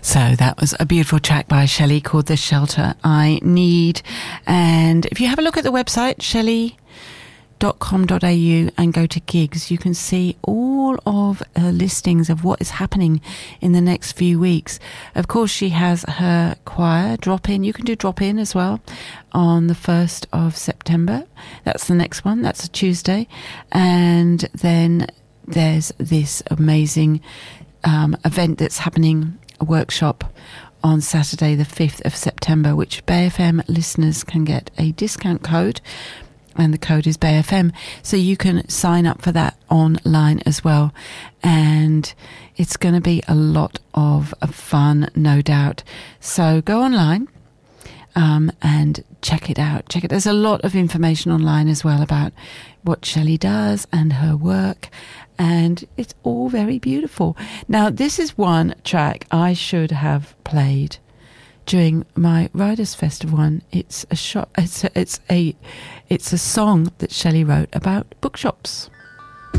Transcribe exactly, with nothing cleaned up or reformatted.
So that was a beautiful track by Shelley called The Shelter I Need. And if you have a look at the website, shelley dot com dot a u, and go to gigs, you can see all of her listings of what is happening in the next few weeks. Of course, she has her choir drop-in. You can do drop-in as well on the first of September. That's the next one. That's a Tuesday. And then there's this amazing um, event that's happening, a workshop on Saturday the fifth of September, which Bay F M listeners can get a discount code, and the code is Bay F M, so you can sign up for that online as well. And it's going to be a lot of fun, no doubt. So go online um, and check it out. Check it. There's a lot of information online as well about what Shelley does and her work, and it's all very beautiful. Now, this is one track I should have played during my Writers' Festival one. It's a shop. It's a, it's a it's a song that Shelley wrote about bookshops.